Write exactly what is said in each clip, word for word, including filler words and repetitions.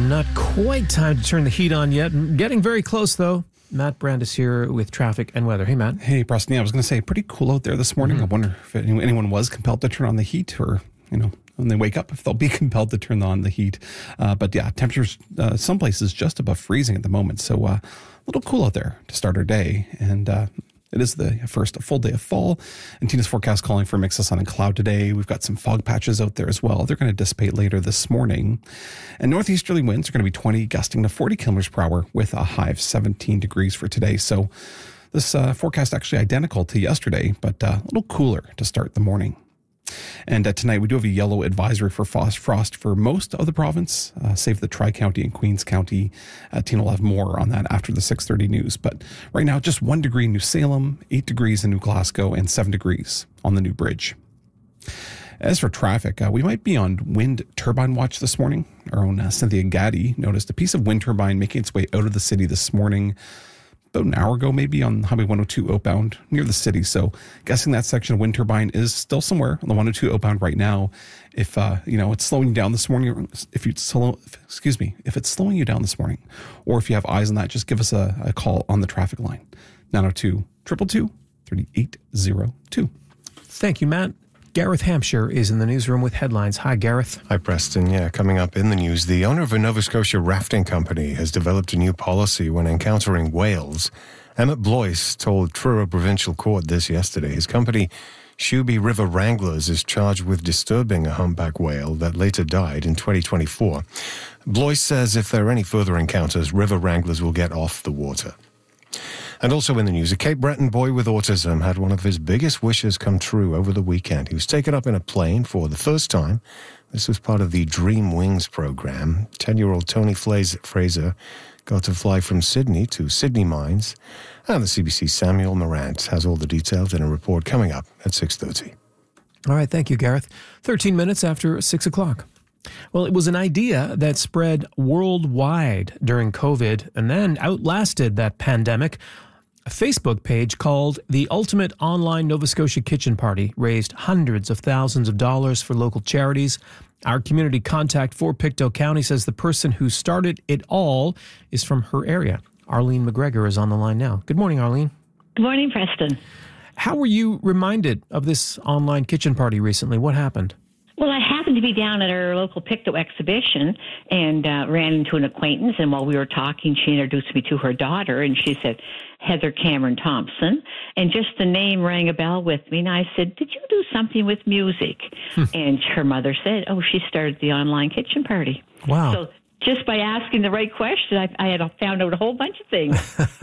Not quite time to turn the heat on yet. Getting very close, though. Matt Brandis here with traffic and weather. Hey, Matt. Hey, Preston. Yeah, I was going to say, pretty cool out there this morning. Mm-hmm. I wonder if anyone was compelled to turn on the heat, or, you know, when they wake up, if they'll be compelled to turn on the heat. Uh, but yeah, temperatures, uh, some places just above freezing at the moment. So uh, a little cool out there to start our day. And uh, it is the first full day of fall. And Tina's forecast calling for a mix of sun and cloud today. We've got some fog patches out there as well. They're going to dissipate later this morning. And northeasterly winds are going to be twenty, gusting to forty kilometers per hour with a high of seventeen degrees for today. So this uh, forecast actually identical to yesterday, but uh, a little cooler to start the morning. And uh, tonight we do have a yellow advisory for frost, frost for most of the province, uh, save the Tri-County and Queens County. Uh, Tina will have more on that after the six thirty news. But right now, just one degree in New Salem, eight degrees in New Glasgow, and seven degrees on the New Bridge. As for traffic, uh, we might be on wind turbine watch this morning. Our own uh, Cynthia Gaddy noticed a piece of wind turbine making its way out of the city this morning, about an hour ago, maybe on Highway one oh two outbound near the city. So guessing that section of wind turbine is still somewhere on the one oh two outbound right now. If, uh, you know, it's slowing you down this morning, if you slow, excuse me, if it's slowing you down this morning, or if you have eyes on that, just give us a, a call on the traffic line, nine oh two, two two two, three eight oh two. Thank you, Matt. Gareth Hampshire is in the newsroom with headlines. Hi, Gareth. Hi, Preston. Yeah, coming up in the news, the owner of a Nova Scotia rafting company has developed a new policy when encountering whales. Emmett Blois told Truro Provincial Court this yesterday. His company, Shubie River Wranglers, is charged with disturbing a humpback whale that later died in twenty twenty-four. Blois says if there are any further encounters, River Wranglers will get off the water. And also in the news, a Cape Breton boy with autism had one of his biggest wishes come true over the weekend. He was taken up in a plane for the first time. This was part of the Dream Wings program. ten-year-old Tony Fraser got to fly from Sydney to Sydney Mines. And the C B C's Samuel Morant has all the details in a report coming up at six thirty. All right, thank you, Gareth. thirteen minutes after six o'clock. Well, it was an idea that spread worldwide during COVID and then outlasted that pandemic. A Facebook page called The Ultimate Online Nova Scotia Kitchen Party raised hundreds of thousands of dollars for local charities. Our community contact for Pictou County says the person who started it all is from her area. Arlene McGregor is on the line now. Good morning, Arlene. Good morning, Preston. How were you reminded of this online kitchen party recently? What happened? Well, I happened to be down at our local Pictou exhibition and uh, ran into an acquaintance. And while we were talking, she introduced me to her daughter, and she said, Heather Cameron Thompson. And just the name rang a bell with me. And I said, did you do something with music? Hmm. And her mother said, oh, she started the online kitchen party. Wow. So just by asking the right question, I, I had found out a whole bunch of things.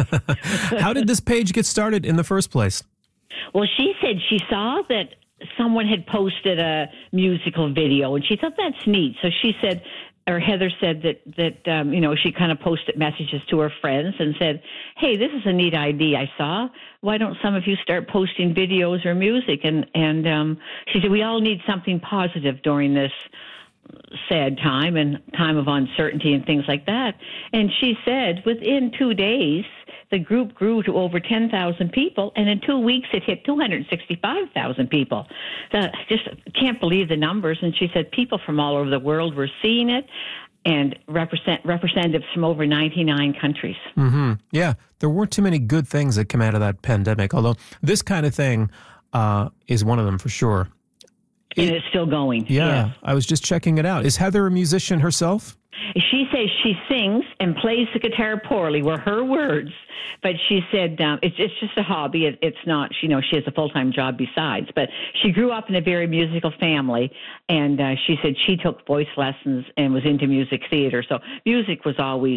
How did this page get started in the first place? Well, she said she saw that someone had posted a musical video, and she thought that's neat. So she said, or Heather said that, that um, you know, she kind of posted messages to her friends and said, hey, this is a neat idea I saw. Why don't some of you start posting videos or music? And, and um, she said, we all need something positive during this sad time and time of uncertainty and things like that. And she said within two days, the group grew to over ten thousand people, and in two weeks it hit two hundred sixty-five thousand people. So I just can't believe the numbers. And she said people from all over the world were seeing it, and represent representatives from over ninety-nine countries. Mm-hmm. Yeah, there weren't too many good things that come out of that pandemic, although this kind of thing uh, is one of them for sure. And it, it's still going. Yeah, yes. I was just checking it out. Is Heather a musician herself? She says she sings and plays the guitar poorly, were her words. But she said um, it's, it's just a hobby. It, it's not, you know, she has a full-time job besides. But she grew up in a very musical family, and uh, she said she took voice lessons and was into music theater. So music was always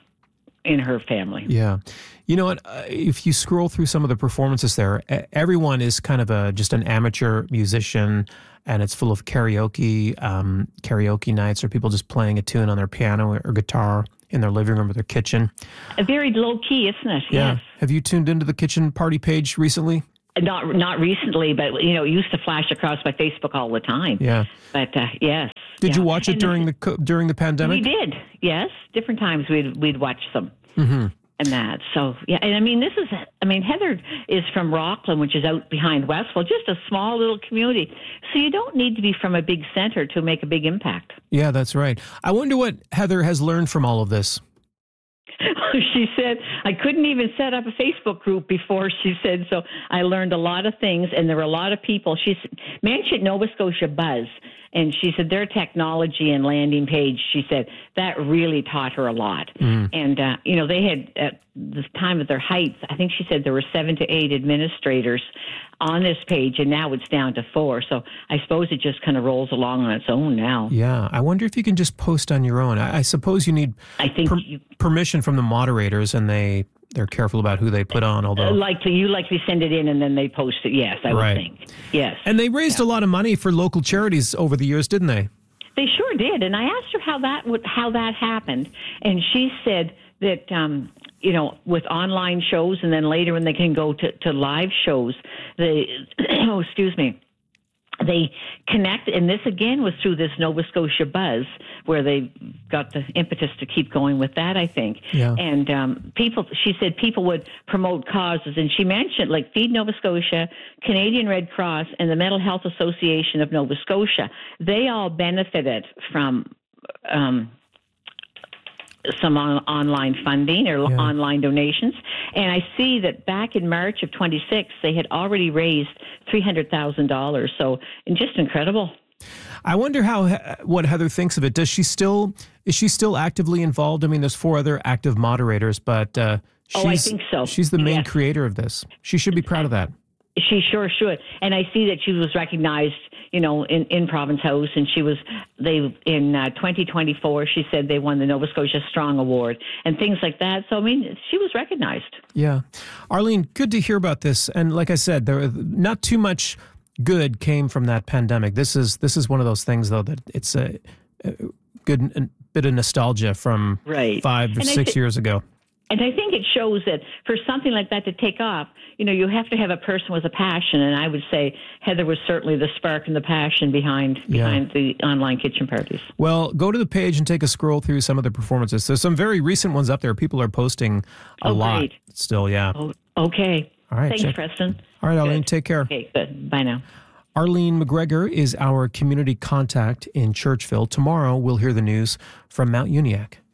in her family. Yeah. You know what? Uh, if you scroll through some of the performances there, everyone is kind of a just an amateur musician, and it's full of karaoke, um, karaoke nights, or people just playing a tune on their piano or guitar in their living room or their kitchen. A very low key, isn't it? Yeah. Yes. Have you tuned into the kitchen party page recently? Not not recently, but you know, it used to flash across my Facebook all the time. Yeah. But uh, yes. Did yeah. you watch it and during the during the pandemic? We did. Yes, different times we'd we'd watch them. Mm-hmm. and that. So, yeah, and I mean, this is, I mean, Heather is from Rockland, which is out behind Westville, just a small little community. So you don't need to be from a big center to make a big impact. Yeah, that's right. I wonder what Heather has learned from all of this. She said, I couldn't even set up a Facebook group before, she said, so I learned a lot of things, and there were a lot of people. She mentioned Nova Scotia Buzz, and she said their technology and landing page, she said, that really taught her a lot. Mm. And, uh, you know, they had, at the time of their height, I think she said there were seven to eight administrators on this page, and now it's down to four. So I suppose it just kind of rolls along on its own now. Yeah. I wonder if you can just post on your own. I, I suppose you need I think per- you, permission from the moderators, and they, they're careful about who they put on, although... Uh, likely, you likely send it in and then they post it, yes, I right. would think. Yes. And they raised yeah. a lot of money for local charities over the years, didn't they? They sure did. And I asked her how that would, how that happened, and she said that... Um, you know, with online shows, and then later when they can go to, to live shows, they, oh, excuse me, they connect, and this again was through this Nova Scotia Buzz, where they got the impetus to keep going with that, I think. Yeah. And um, people, she said people would promote causes, and she mentioned like Feed Nova Scotia, Canadian Red Cross, and the Mental Health Association of Nova Scotia. They all benefited from um some on, online funding or yeah. online donations. And I see that back in March of twenty-six, they had already raised three hundred thousand dollars. So just incredible. I wonder how what Heather thinks of it. Does she still, is she still actively involved? I mean, there's four other active moderators, but uh, she's, oh, I think so. She's the main yes. creator of this. She should be proud of that. She sure should. And I see that she was recognized, you know, in, in Province House, and she was, they, in uh, twenty twenty-four, she said they won the Nova Scotia Strong Award and things like that. So, I mean, she was recognized. Yeah. Arlene, good to hear about this. And like I said, there not too much good came from that pandemic. This is, this is one of those things, though, that it's a, a good a bit of nostalgia from right. five or and six th- years ago. And I think it shows that for something like that to take off, you know, you have to have a person with a passion. And I would say Heather was certainly the spark and the passion behind behind yeah. the online kitchen parties. Well, go to the page and take a scroll through some of the performances. There's some very recent ones up there. People are posting a oh, lot great. still, yeah. Oh, okay. All right. Thanks, check. Preston. All right, Arlene, good. take care. Okay, good. Bye now. Arlene McGregor is our community contact in Churchville. Tomorrow, we'll hear the news from Mount Uniacke.